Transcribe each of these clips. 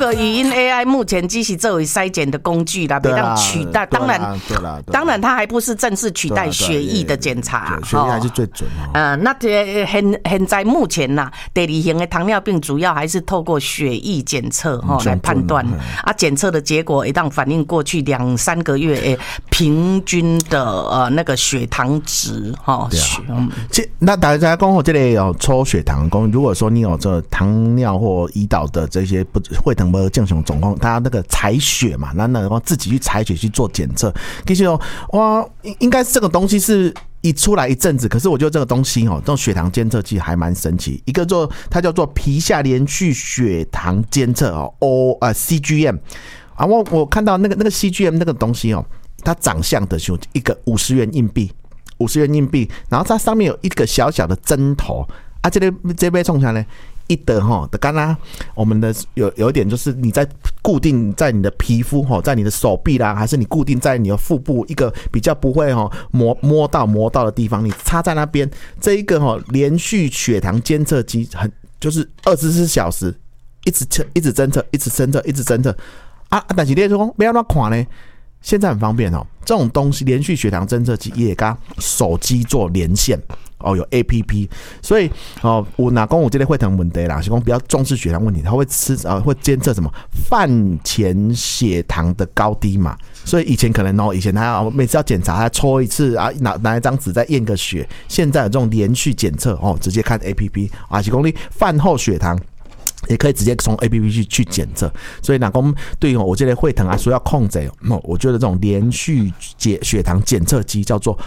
个语音 AI 目前只是作为筛检的工具啦，别让取代。当然它还不是正式取代血液的检查， 血液还是最准那现在目前呐，第2型的糖尿病主要还是透过血液检测来判断检测的结果会当反映过去2-3个月平均的那个血糖值那大家讲这个抽血糖，如果说你有这糖尿或胰岛的这些血糖不正常状况，他那个采血嘛，那自己去采血去做检测，其实哇，应该这个东西是一出来一阵子，可是我觉得这个东西这种血糖监测器还蛮神奇。一个它叫做皮下连续血糖监测CGM 我看到那个 CGM 那个东西它长相的就一个50元硬币，然后它上面有一个小小的针头这边冲下来一的刚刚我们的有一点就是你在固定在你的皮肤在你的手臂啦，还是你固定在你的腹部一个比较不会摸到的地方，你插在那边，这一个连续血糖监测机就是24小时一直侦测但是你说不要乱看呢。现在很方便这种东西连续血糖侦测器也跟手机做连线有 APP， 所以有哪讲有这个血糖问题啦，是讲比较重视血糖问题，它会会监测什么饭前血糖的高低嘛，所以以前可能以前他每次要检查他抽一次拿一张纸再验个血，现在有这种连续检测直接看 APP 是讲你饭后血糖也可以直接从 APP 去检测，所以哪公对于我这类血糖说要控制我觉得这种连续血糖检测机叫做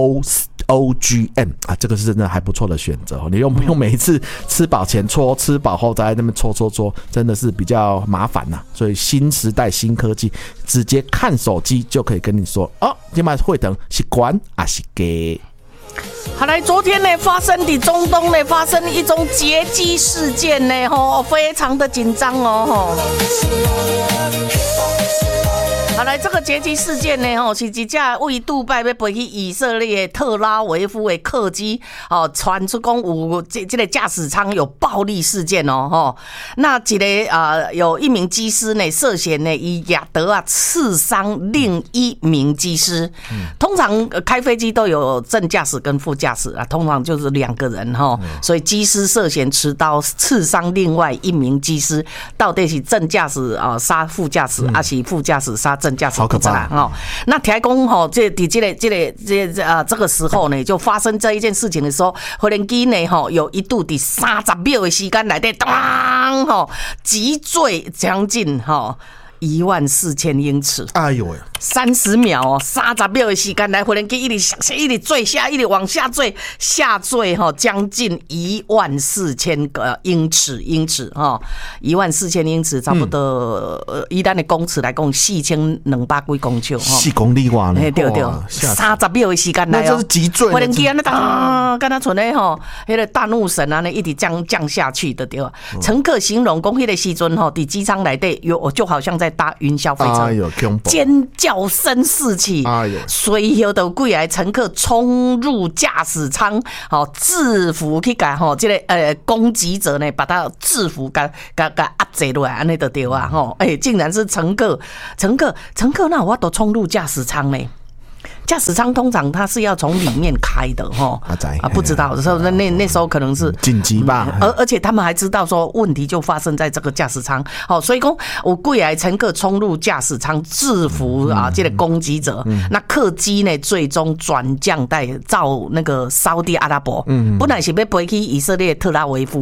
OGM 这个是真的还不错的选择。你用每一次吃饱前搓，吃饱后再在那边搓，真的是比较麻烦所以新时代新科技，直接看手机就可以跟你说现在血糖是高还是低。 好来，昨天呢，发生在中东呢，发生一宗劫机事件呢，非常的紧张好来，这个劫机事件呢，是一架为杜拜要飞去以色列特拉维夫的客机，传出讲有这个驾驶舱有暴力事件那一个有一名机师呢涉嫌呢以亚德刺伤另一名机师。通常开飞机都有正驾驶跟副驾驶通常就是2个人所以机师涉嫌持刀刺伤另外一名机师，到底是正驾驶杀副驾驶，还是副驾驶杀正驾驶？不知道那听讲这个时候呢，就发生这一件事情的时候，飞行机呢有一度在30秒的时间内底，当击坠将近14000英尺。 哎呦喂 ！30秒30秒的时间来，飞行机一直坠下，一直往下坠，下坠将近14000个英尺，14000英尺差不多以咱的公尺来讲，4200几公尺 ，4公里外呢。 对，30秒的时间来那就是急坠。 飞行机跟他存的那个大怒神一直降下去的对吧？乘客形容讲，那个时阵在机舱内底就好像在搭云霄飞车，尖叫声四起，随后就几个乘客冲入驾驶舱，制服去把这个攻击者呢，把他制服给压制落来，安尼就对啊竟然是乘客，那我都冲入驾驶舱呢？驾驶舱通常它是要从里面开的不知道的时候，那时候可能是紧急吧。 而且他们还知道说问题就发生在这个驾驶舱，所以说有几个乘客冲入驾驶舱制服这个攻击者。那客机呢最终转降到那个沙特阿拉伯，本来是要飞去以色列特拉维夫